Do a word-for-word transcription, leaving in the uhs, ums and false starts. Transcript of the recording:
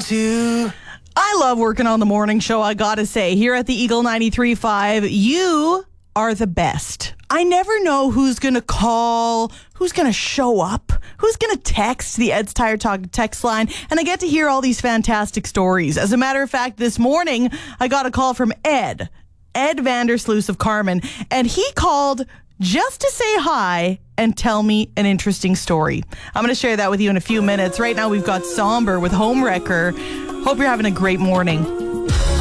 to... I love working on the morning show, I gotta say. Here at the Eagle ninety-three point five, you are the best. I never know who's gonna call, who's gonna show up, who's gonna text the Ed's Tire Talk text line, and I get to hear all these fantastic stories. As a matter of fact, this morning, I got a call from Ed, Ed Vandersloot of Carmen, and he called just to say hi and tell me an interesting story. I'm going to share that with you in a few minutes. Right now, we've got Somber with Homewrecker. Hope you're having a great morning.